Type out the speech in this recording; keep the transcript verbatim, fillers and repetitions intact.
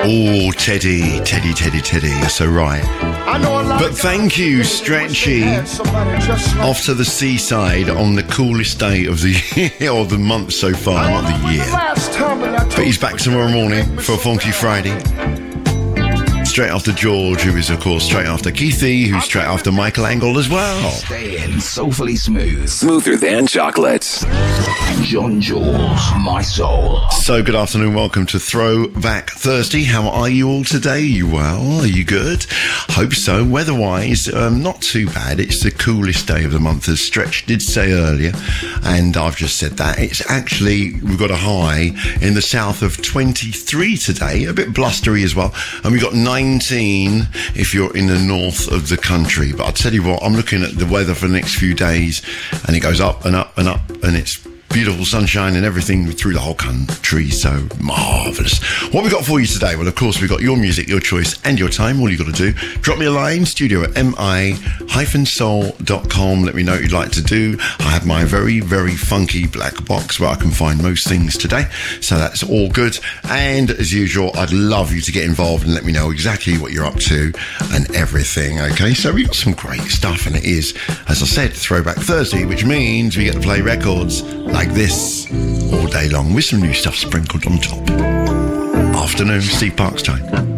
Oh, Teddy, Teddy, Teddy, Teddy, you're so right. But thank you, Stretchy, off to the seaside on the coolest day of the year, or the month so far, not the year. But he's back tomorrow morning for a Funky Friday. Straight after George, who is, of course, straight after Keithy, who's straight after Michael Angle as well. Stay in soulfully smooth. Smoother than chocolates. John Jules, My Soul. So, good afternoon. Welcome to Throwback Thursday. How are you all today? You well? Are you good? Hope so. Weather-wise, um, not too bad. It's the coolest day of the month, as Stretch did say earlier. And I've just said that. It's actually, we've got a high in the south of twenty-three today. A bit blustery as well. And we've got nineteen if you're in the north of the country. But I'll tell you what, I'm looking at the weather for the next few days, and it goes up and up and up, and it's beautiful sunshine and everything through the whole country. So marvellous. What we got for you today? Well, of course, we've got your music, your choice, and your time. All you got to do, drop me a line, studio at m i dash soul dot com. Let me know what you'd like to do. I have my very, very funky black box where I can find most things today. So that's all good. And as usual, I'd love you to get involved and let me know exactly what you're up to and everything. Okay, so we've got some great stuff, and it is, as I said, Throwback Thursday, which means we get to play records like this all day long with some new stuff sprinkled on top. Afternoon, Steve Parks time.